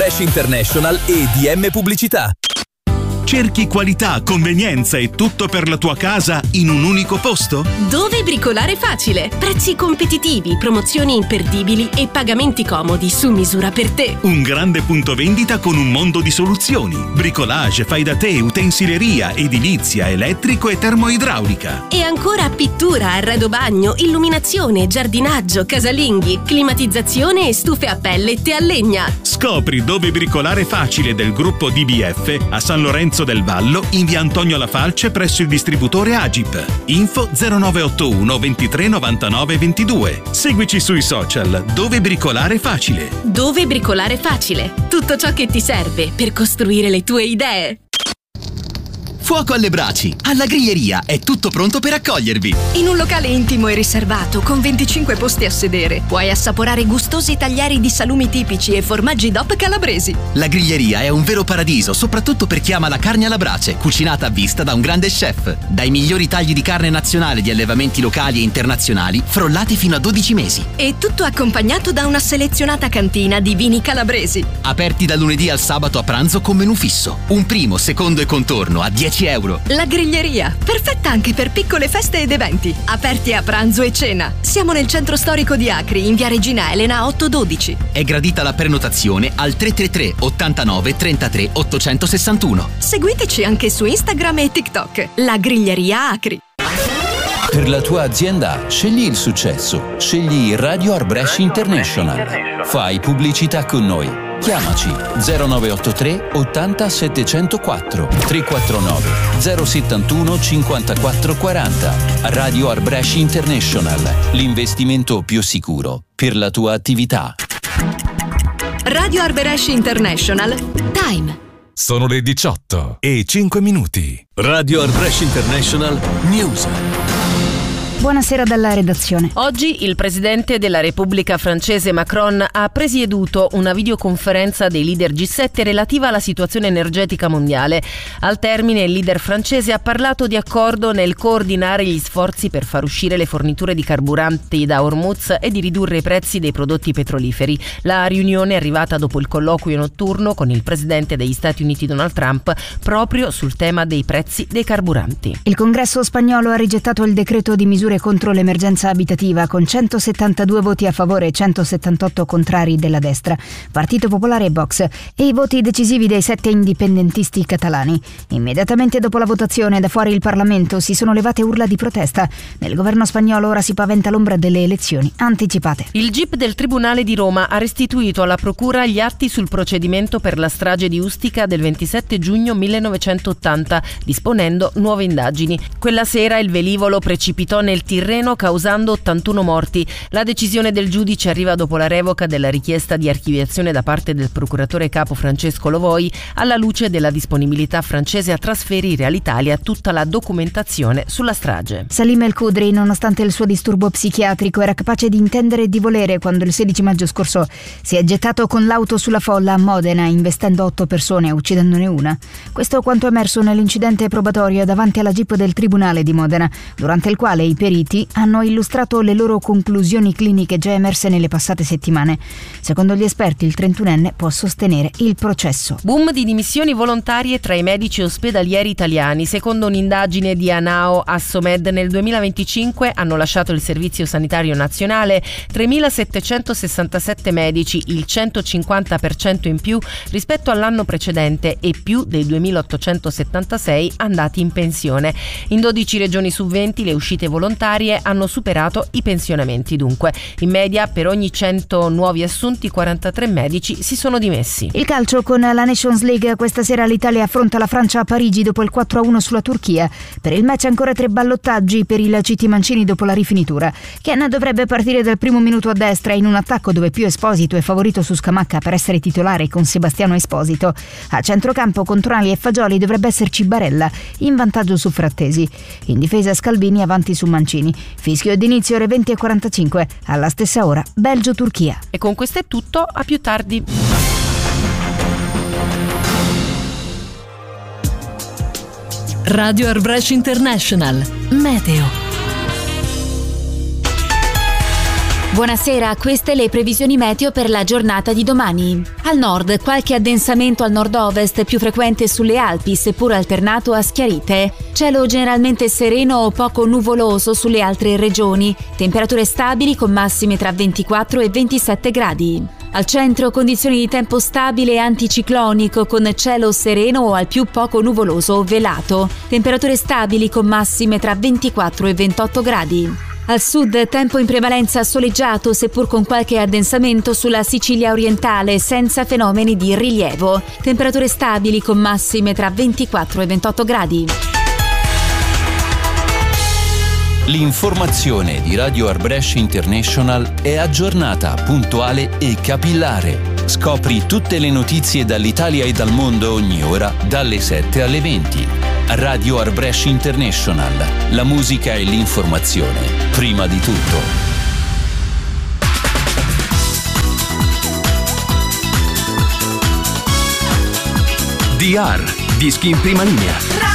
Arbresh International e DM Pubblicità. Cerchi qualità, convenienza e tutto per la tua casa in un unico posto? Dove Bricolare Facile. Prezzi competitivi, promozioni imperdibili e pagamenti comodi su misura per te. Un grande punto vendita con un mondo di soluzioni. Bricolage, fai da te, utensileria, edilizia, elettrico e termoidraulica. E ancora pittura, arredo bagno, illuminazione, giardinaggio, casalinghi, climatizzazione e stufe a pellet e a legna. Scopri Dove Bricolare Facile del gruppo DBF a San Lorenzo del Vallo, in via Antonio La Falce presso il distributore Agip. Info 0981 23 99 22. Seguici sui social. Dove Bricolare Facile. Dove Bricolare Facile. Tutto ciò che ti serve per costruire le tue idee. Fuoco alle braci! Alla Griglieria è tutto pronto per accogliervi! In un locale intimo e riservato, con 25 posti a sedere, puoi assaporare gustosi taglieri di salumi tipici e formaggi DOP calabresi. La Griglieria è un vero paradiso, soprattutto per chi ama la carne alla brace, cucinata a vista da un grande chef. Dai migliori tagli di carne nazionale di allevamenti locali e internazionali, frollati fino a 12 mesi. E tutto accompagnato da una selezionata cantina di vini calabresi. Aperti dal lunedì al sabato a pranzo con menù fisso. Un primo, secondo e contorno a 10 euro. La Griglieria, perfetta anche per piccole feste ed eventi. Aperti a pranzo e cena. Siamo nel centro storico di Acri, in via Regina Elena 812. È gradita la prenotazione al 333 89 33 861. Seguiteci anche su Instagram e TikTok. La Griglieria Acri. Per la tua azienda, scegli il successo. Scegli Radio Arbresh International. Fai pubblicità con noi. Chiamaci 0983 80 704 349 071 54 40. Radio Arbresh International, l'investimento più sicuro per la tua attività. Radio Arbresh International. Time. Sono le 18:05. Radio Arbresh International News. Buonasera dalla redazione. Oggi il presidente della Repubblica francese Macron ha presieduto una videoconferenza dei leader G7 relativa alla situazione energetica mondiale. Al termine il leader francese ha parlato di accordo nel coordinare gli sforzi per far uscire le forniture di carburanti da Hormuz e di ridurre i prezzi dei prodotti petroliferi. La riunione è arrivata dopo il colloquio notturno con il presidente degli Stati Uniti Donald Trump proprio sul tema dei prezzi dei carburanti. Il Congresso spagnolo ha rigettato il decreto di misure contro l'emergenza abitativa con 172 voti a favore e 178 contrari della destra, Partito Popolare e Vox, e i voti decisivi dei 7 indipendentisti catalani. Immediatamente dopo la votazione da fuori il Parlamento si sono levate urla di protesta. Nel governo spagnolo ora si paventa l'ombra delle elezioni anticipate. Il GIP del Tribunale di Roma ha restituito alla Procura gli atti sul procedimento per la strage di Ustica del 27 giugno 1980, disponendo nuove indagini. Quella sera il velivolo precipitò nel Tirreno causando 81 morti. La decisione del giudice arriva dopo la revoca della richiesta di archiviazione da parte del procuratore capo Francesco Lovoi, alla luce della disponibilità francese a trasferire all'Italia tutta la documentazione sulla strage. Salim El Khudri, nonostante il suo disturbo psichiatrico, era capace di intendere e di volere quando il 16 maggio scorso si è gettato con l'auto sulla folla a Modena, investendo 8 persone e uccidendone una. Questo è quanto emerso nell'incidente probatorio davanti alla GIP del Tribunale di Modena, durante il quale i periti hanno illustrato le loro conclusioni cliniche già emerse nelle passate settimane. Secondo gli esperti, il 31enne può sostenere il processo. Boom di dimissioni volontarie tra i medici ospedalieri italiani. Secondo un'indagine di Anao Assomed, nel 2025 hanno lasciato il Servizio Sanitario Nazionale 3.767 medici, il 150% in più rispetto all'anno precedente e più dei 2.876 andati in pensione. In 12 regioni su 20 le uscite volontarie hanno superato i pensionamenti. Dunque, in media per ogni 100 nuovi assunti 43 medici si sono dimessi. Il calcio con la Nations League. Questa sera l'Italia affronta la Francia a Parigi dopo il 4-1 sulla Turchia. Per il match ancora 3 ballottaggi per il CT Mancini dopo la rifinitura. Ken dovrebbe partire dal primo minuto a destra in un attacco dove più Esposito è favorito su Scamacca per essere titolare con Sebastiano Esposito. A centrocampo con Tonali e Fagioli dovrebbe esserci Barella in vantaggio su Frattesi. In difesa Scalvini avanti su Mancini. Fischio d'inizio ore 20:45. Alla stessa ora Belgio-Turchia. E con questo è tutto, a più tardi. Radio Arbresh International Meteo. Buonasera, queste le previsioni meteo per la giornata di domani. Al nord, qualche addensamento al nord-ovest, più frequente sulle Alpi, seppur alternato a schiarite. Cielo generalmente sereno o poco nuvoloso sulle altre regioni. Temperature stabili con massime tra 24 e 27 gradi. Al centro, condizioni di tempo stabile e anticiclonico con cielo sereno o al più poco nuvoloso o velato. Temperature stabili con massime tra 24 e 28 gradi. Al sud, tempo in prevalenza soleggiato, seppur con qualche addensamento sulla Sicilia orientale, senza fenomeni di rilievo. Temperature stabili con massime tra 24 e 28 gradi. L'informazione di Radio Arbresh International è aggiornata, puntuale e capillare. Scopri tutte le notizie dall'Italia e dal mondo ogni ora, dalle 7 alle 20. Radio Arbresh International. La musica e l'informazione, prima di tutto. DR, dischi in prima linea.